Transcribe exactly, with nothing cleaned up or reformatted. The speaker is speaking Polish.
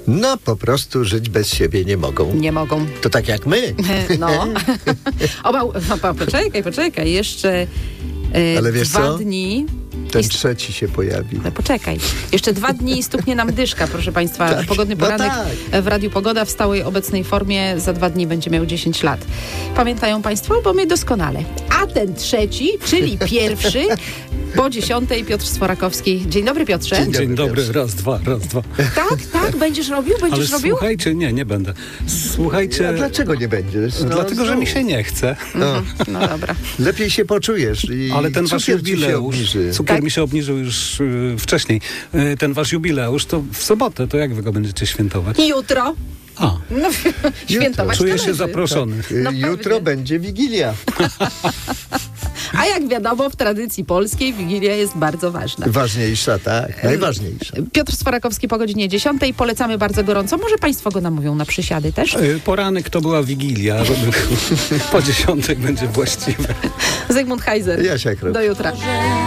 No, po prostu żyć bez siebie nie mogą. Nie mogą. To tak jak my. No. Oba, no poczekaj, poczekaj. Jeszcze e, Ale wiesz dwa co? dni... Ten I- trzeci się pojawił. No poczekaj. Jeszcze dwa dni i stuknie nam dyszka, proszę Państwa. Tak, Pogodny no poranek tak. w Radiu Pogoda w stałej obecnej formie za dwa dni będzie miał dziesięć lat. Pamiętają Państwo? Bo my doskonale. A ten trzeci, czyli pierwszy, po dziesiątej Piotr Sforakowski. Dzień dobry, Piotrze. Dzień Dzień dobry, Piotr. raz, dwa, raz, dwa. Tak, tak, będziesz robił? Ale Będziesz robił? słuchajcie, nie, nie będę. Słuchajcie, A dlaczego nie będziesz? No, dlatego, że znowu. mi się nie chce. No, No dobra. lepiej się poczujesz. I Ale ten wasz cukier ci się jubileusz, obniży. cukier Tak. mi się obniżył już y, wcześniej. Y, ten wasz jubileusz to w sobotę, to jak wy go będziecie świętować? I jutro? A, No, świętować czuję należy. się zaproszony. Y, No Jutro pewnie. będzie Wigilia. A jak wiadomo, w tradycji polskiej Wigilia jest bardzo ważna. Ważniejsza, tak. Najważniejsza. Piotr Sforakowski po godzinie dziesiątej. Polecamy bardzo gorąco. Może Państwo go namówią na przysiady też? Y, Poranek to była Wigilia, żeby po dziesiątej będzie właściwe. Zygmunt Heiser. Jasia Krok. Do jutra.